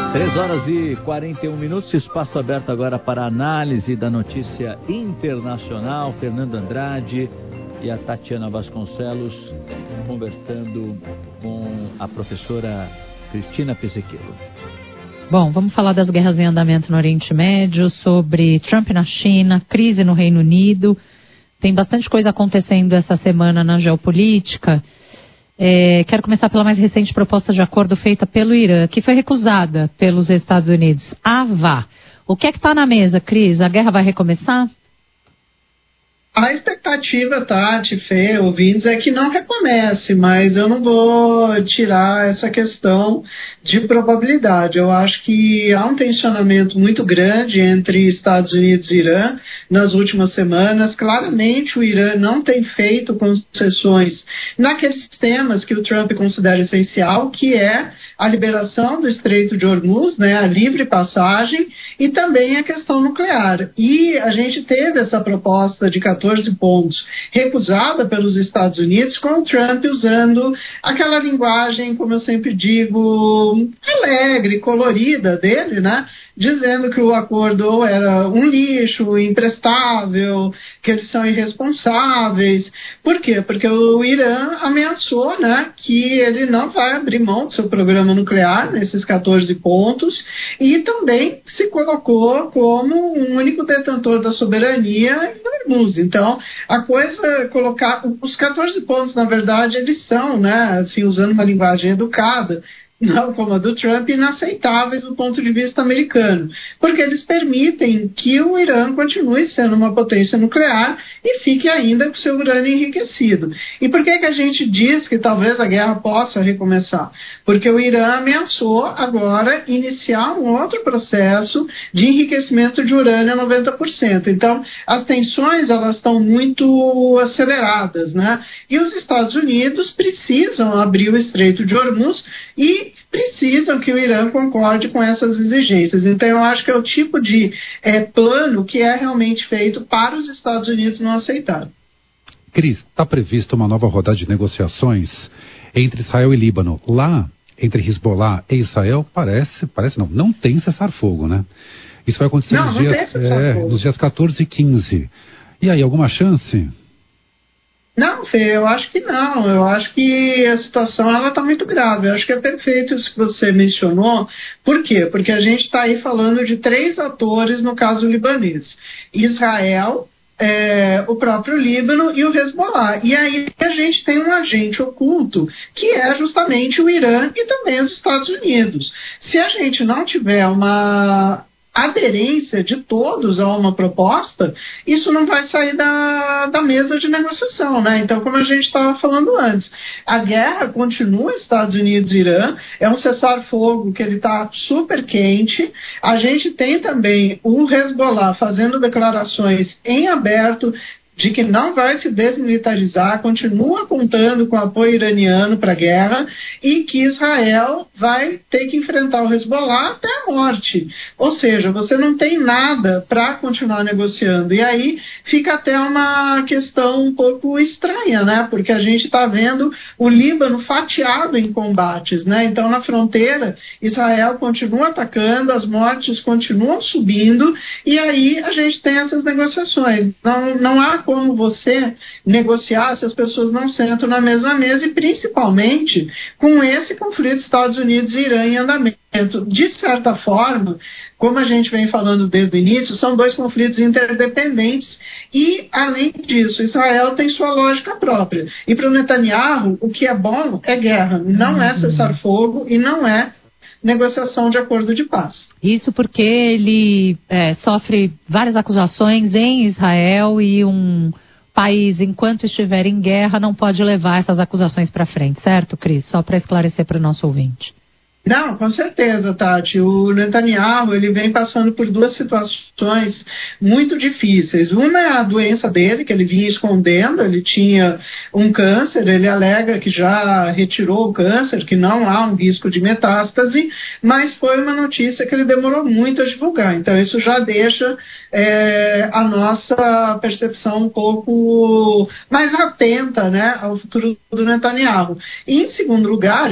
3h41, espaço aberto agora para análise da notícia internacional. Fernando Andrade e a Tatiana Vasconcelos conversando com a professora Cristina Pesequilo. Bom, vamos falar das guerras em andamento no Oriente Médio, sobre Trump na China, crise no Reino Unido. Tem bastante coisa acontecendo essa semana na geopolítica. Quero começar pela mais recente proposta de acordo feita pelo Irã, que foi recusada pelos Estados Unidos. O que é que está na mesa, Cris? A guerra vai recomeçar? A expectativa, Tati, Fê, ouvintes, é que não recomece, mas eu não vou tirar essa questão de probabilidade. Eu acho que há um tensionamento muito grande entre Estados Unidos e Irã nas últimas semanas. Claramente o Irã não tem feito concessões naqueles temas que o Trump considera essencial, que é a liberação do Estreito de Hormuz, né, a livre passagem, e também a questão nuclear. E a gente teve essa proposta de 14 pontos recusada pelos Estados Unidos, com o Trump usando aquela linguagem, como eu sempre digo, alegre, colorida dele, né? Dizendo que o acordo era um lixo, imprestável, que eles são irresponsáveis. Por quê? Porque o Irã ameaçou, né, que ele não vai abrir mão do seu programa nuclear nesses 14 pontos e também se colocou como um único detentor da soberania em Hormuz. Então, a coisa colocar... Os 14 pontos, na verdade, eles são, né, assim, usando uma linguagem educada, não como a do Trump, inaceitáveis do ponto de vista americano, porque eles permitem que o Irã continue sendo uma potência nuclear e fique ainda com seu urânio enriquecido. E por que a gente diz que talvez a guerra possa recomeçar? Porque o Irã ameaçou agora iniciar um outro processo de enriquecimento de urânio a 90%. Então, as tensões elas estão muito aceleradas, né? E os Estados Unidos precisam abrir o Estreito de Hormuz e precisam que o Irã concorde com essas exigências. Então, eu acho que é o tipo de plano que é realmente feito para os Estados Unidos não aceitar. Cris, está prevista uma nova rodada de negociações entre Israel e Líbano. Lá, entre Hezbollah e Israel, não tem cessar-fogo, né? Isso vai acontecer nos dias 14 e 15. E aí, alguma chance? Não, Fê, eu acho que não. Eu acho que a situação está muito grave. Eu acho que é perfeito isso que você mencionou. Por quê? Porque a gente está aí falando de 3 atores no caso libanês. Israel, o próprio Líbano e o Hezbollah. E aí a gente tem um agente oculto, que é justamente o Irã e também os Estados Unidos. Se a gente não tiver uma aderência de todos a uma proposta, isso não vai sair da mesa de negociação, né? Então, como a gente estava falando antes, a guerra continua Estados Unidos e Irã, é um cessar-fogo que ele está super quente. A gente tem também o Hezbollah fazendo declarações em aberto de que não vai se desmilitarizar, continua contando com apoio iraniano para a guerra e que Israel vai ter que enfrentar o Hezbollah até a morte. Ou seja, você não tem nada para continuar negociando. E aí fica até uma questão um pouco estranha, né? Porque a gente está vendo o Líbano fatiado em combates, né? Então, na fronteira, Israel continua atacando, as mortes continuam subindo e aí a gente tem essas negociações. Não há como você negociar se as pessoas não sentam na mesma mesa e principalmente com esse conflito Estados Unidos e Irã em andamento. De certa forma, como a gente vem falando desde o início, são 2 conflitos interdependentes e, além disso, Israel tem sua lógica própria. E para o Netanyahu, o que é bom é guerra, não é cessar-fogo e não é negociação de acordo de paz. Isso porque ele sofre várias acusações em Israel e um país, enquanto estiver em guerra, não pode levar essas acusações para frente, certo, Cris? Só para esclarecer para o nosso ouvinte. Não, com certeza, Tati. O Netanyahu, ele vem passando por 2 situações muito difíceis. Uma é a doença dele, que ele vinha escondendo, ele tinha um câncer, ele alega que já retirou o câncer, que não há um risco de metástase, mas foi uma notícia que ele demorou muito a divulgar. Então isso já deixa a nossa percepção um pouco mais atenta, né, ao futuro do Netanyahu. E, em segundo lugar,